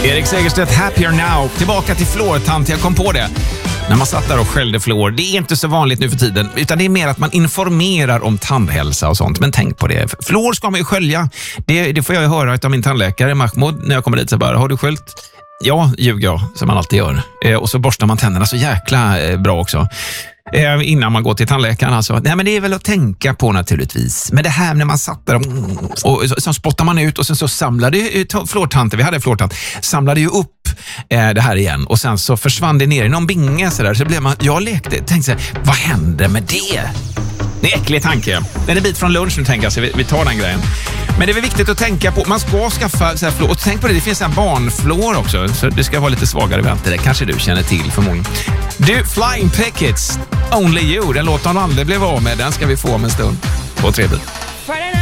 Erik Segerstedt, Happier Now. Tillbaka till fluortant, jag kom på det. När man satt där och skällde fluor, det är inte så vanligt nu för tiden, utan det är mer att man informerar om tandhälsa och sånt. Men tänk på det, fluor ska man ju skölja. Det får jag höra av min tandläkare Mahmoud när jag kommer dit. Så bara, har du sköljt? Ja, ljuger jag, som man alltid gör. Och så borstar man tänderna så jäkla bra också. Innan man går till tandläkaren alltså. Nej, men det är väl att tänka på naturligtvis. Men det här när man satt där och så spottar man ut och sen så samlade fluortanter, vi hade fluortant, samlade ju upp det här igen och sen så försvann det ner i någon binge så där, så blev jag tänkte så här, vad hände med det? Det är äcklig tanke. Den är bit från lunchen, tänker jag, så vi tar den grejen. Men det är väl viktigt att tänka på, man ska skaffa så här flår. Och tänk på det finns en barnflår också, så det ska vara lite svagare vänta. Det kanske du känner till förmodligen. Du, Flying Pickets, Only You, den låten han aldrig blev av med, den ska vi få om en stund. På 3 bit.